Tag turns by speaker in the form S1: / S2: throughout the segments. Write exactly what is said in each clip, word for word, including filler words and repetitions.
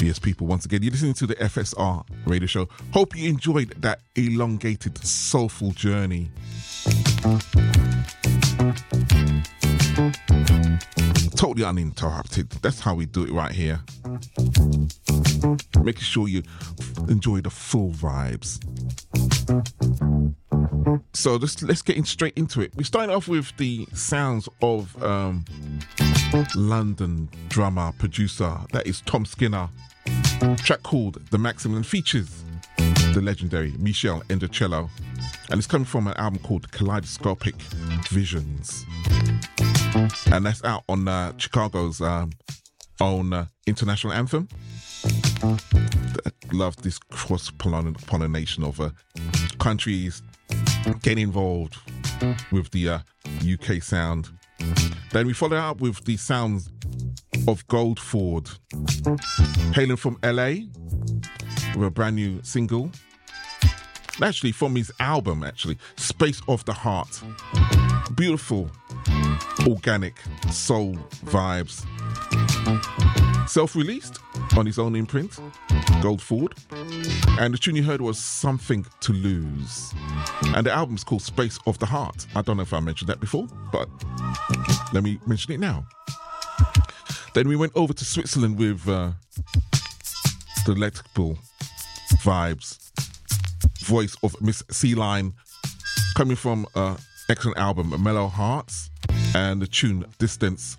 S1: Yes, people, once again, you're listening to the F S R radio show. Hope you enjoyed that elongated, soulful journey. Totally uninterrupted. That's how we do it right here. Making sure you enjoy the full vibes. So let's, let's get in straight into it. We started off with the sounds of um, London drummer, producer, that is Tom Skinner. Track called The Maximum, features the legendary Michel Endocello, and it's coming from an album called Kaleidoscopic Visions, and that's out on uh, Chicago's um, own uh, international anthem. I love this cross-pollination of uh, countries getting involved with the uh, U K sound. Then we follow up with the sounds of Goldford, hailing from L A with a brand new single, actually from his album, actually Space of the Heart. Beautiful, organic soul vibes. Self-released on his own imprint, Goldford, and the tune you heard was Something to Lose, and the album's called Space of the Heart. I don't know if I mentioned that before, but let me mention it now. Then we went over to Switzerland with uh, the electrical vibes, voice of Miss C-Line, coming from an excellent album, Mellow Hearts, and the tune Distance.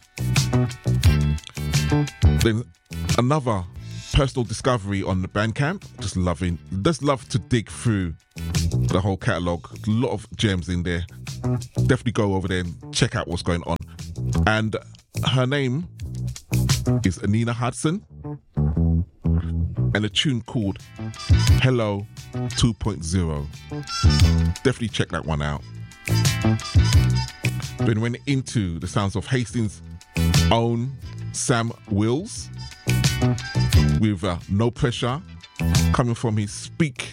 S1: Then another personal discovery on the Bandcamp. Just loving, just love to dig through the whole catalogue. A lot of gems in there. Definitely go over there and check out what's going on. And her name is Nina Hudson, and a tune called Hello two point oh. Definitely check that one out. Then went into the sounds of Hastings' own Sam Wills with uh, No Pressure, coming from his Speak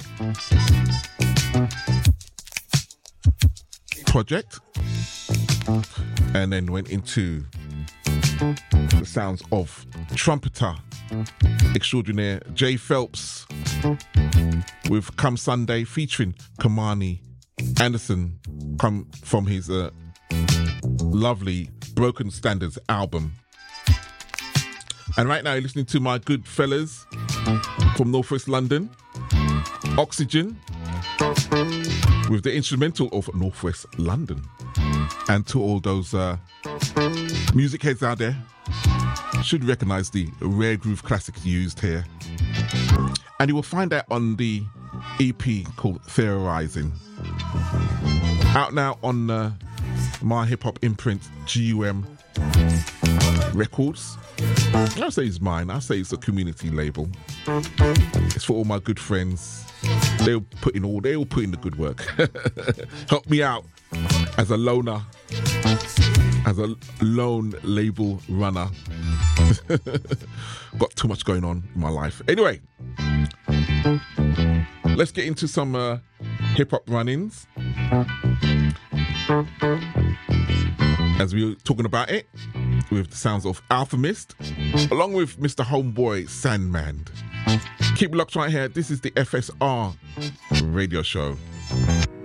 S1: project, and then went into the sounds of trumpeter extraordinaire Jay Phelps with Come Sunday, featuring Kamani Anderson, come from his uh, lovely Broken Standards album. And right now you're listening to my good fellas from Northwest London, Oxygen, with the instrumental of Northwest London. And to all those uh, music heads out there, should recognise the rare groove classic used here. And you will find that on the E P called Theorizing, out now on uh, my hip-hop imprint, G U M Records. I don't say it's mine, I say it's a community label. It's for all my good friends. They'll put in all, they'll put in the good work. Help me out as a loner, as a lone label runner. Got too much going on in my life. Anyway, let's get into some uh, hip-hop run-ins. As we were talking about it, with the sounds of Alpha Mist, along with Mister Homeboy Sandman. Keep locked right here. This is the F S R radio show.